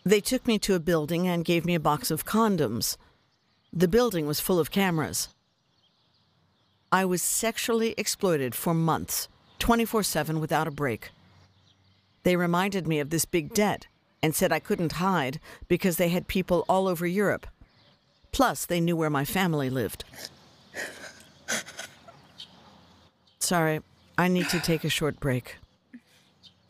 They took me to a building and gave me a box of condoms. The building was full of cameras. I was sexually exploited for months, 24/7 without a break. They reminded me of this big debt and said I couldn't hide because they had people all over Europe. Plus, they knew where my family lived. Sorry, I need to take a short break.